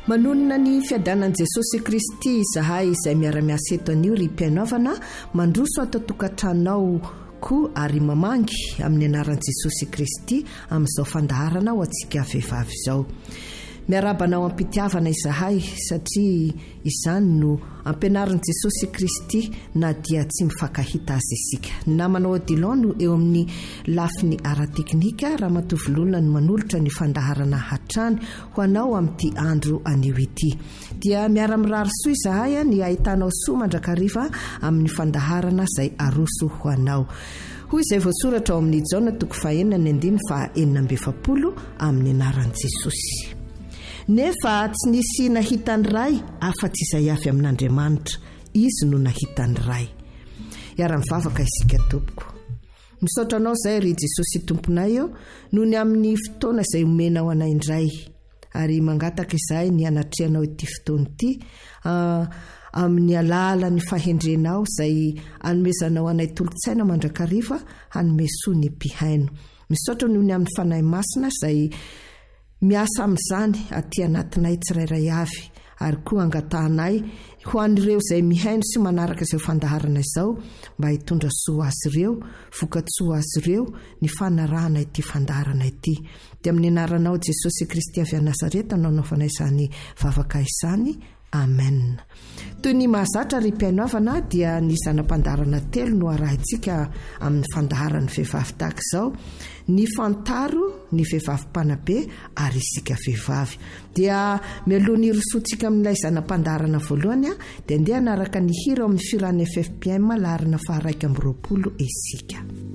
Manonina ny fiadanan'i Jesosy Kristy zahay izay miara-miasa eto anio ry mpianaovana mandroso ato tokantranao koa ary mamangy amin'ny anaran'i Jesosy Kristy amin'izao fandaharana ho antsika vehivavy izao. Miarabanao ampitiavana izahay satria izany no ampianarin'i Jesosy Kristy na dia tsy mifankahita azy isika. Namanao Odilon no eo amin'ny lafiny ara-teknika raha matovolona no manolotra ny fandaharana hatrany ho anao amin'ity andro anio ity. Dia miara-mirary soa izahay ny ahitanao soa mandrakariva amin'ny fandaharana izay aroso ho anao. Hoy izay voasoratra ao amin'ny Jaona 4:9-7 amin'ny anaran'i Jesosy. Nefa tsy nisy nahitany ray afa-tsy izay avy amin'Andriamanitra, izy no nahitany ray. Iara-mivavaka isika tompoko. Misaotra anao izay ry Jesosy tomponay eo noho ny amin'ny fotoana izay omenao anay indray, ary mangataka izay ny anatrehanao ity fotoana ity amin'ny alalan'ny fahendrenao izay anomezanao anay tolotsaina mandrakariva hanomesoa ny mpihaino. Misaotra noho ny amin'ny fanahy masina izay miasa amin'izany aty anatinay tsirairay avy, ary koa angatahanay ho an'ireo izay mihaino sy manaraka izay fandaharana izao mba hitondra soa azy ireo, vokatsoa azy ireo ny fanarahana ity fandaharana ity. Dia amin'ny anaranao Jesosy Kristy avy Nazareta no anaovanay izany vavaka izany. Amen. Toy ny mahazatra ry mpianaovana dia ny zanam-pandaharana 3 no arahintsika amin'ny fandaharany vehivavy tahaka izao: ny fantaro, ny vehivavy mpanabe ary isika vehivavy. Dia mialoha ny rosoantsika amin'ilay zanam-pandaharana voalohany dia andeha anaraka ny hira amin'ny firan'ny FFPM larina 220 isika.